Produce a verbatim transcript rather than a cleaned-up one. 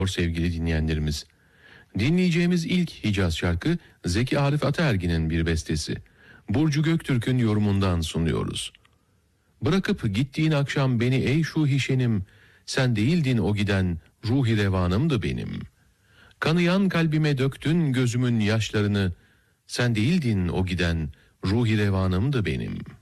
sevgili dinleyenlerimiz. Dinleyeceğimiz ilk Hicaz şarkı Zeki Arif Ataergin'in bir bestesi. Burcu Göktürk'ün yorumundan sunuyoruz. Bırakıp gittiğin akşam beni ey şu hişenim, sen değildin o giden, ruhi revanımdı benim. Kanayan kalbime döktün gözümün yaşlarını, sen değildin o giden, ruhi revanımdı benim.''